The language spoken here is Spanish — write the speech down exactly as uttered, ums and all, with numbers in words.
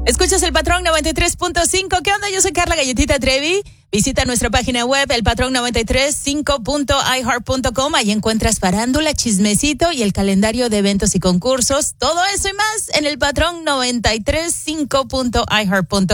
Escuchas El Patrón noventa y tres punto cinco. ¿Qué onda? Yo soy Carla Galletita Trevi. Visita nuestra página web, el patrón noventa y tres punto cinco punto i heart punto com. Ahí encuentras farándula, chismecito y el calendario de eventos y concursos. Todo eso y más en El Patrón noventa y tres punto cinco punto i heart punto com.